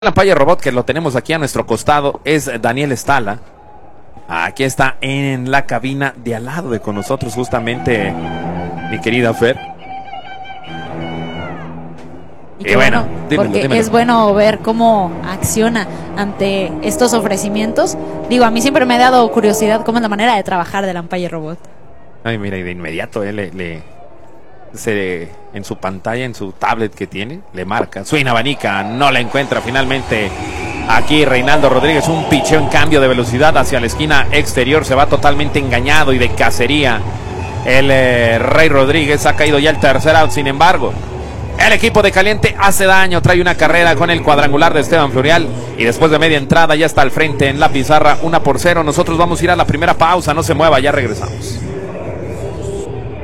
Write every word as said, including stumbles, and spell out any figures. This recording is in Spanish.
La Paya Robot, que lo tenemos aquí a nuestro costado, es Daniel Estala. Aquí está en la cabina de al lado de con nosotros justamente mi querida Fer. Y, y bueno, bueno dímelo, porque dímelo. Es bueno ver cómo acciona ante estos ofrecimientos. Digo, a mí siempre me ha dado curiosidad cómo es la manera de trabajar de la Paya Robot. Ay, mira, y de inmediato eh, le, le se, en su pantalla, en su tablet que tiene, le marca, suena abanica, no la encuentra finalmente. Aquí Reinaldo Rodríguez, un picheo en cambio de velocidad hacia la esquina exterior, se va totalmente engañado y de cacería. El eh, Rey Rodríguez ha caído ya el tercer out, sin embargo, el equipo de Caliente hace daño, trae una carrera con el cuadrangular de Esteban Florial y después de media entrada ya está al frente en la pizarra, una por cero. Nosotros vamos a ir a la primera pausa, no se mueva, ya regresamos.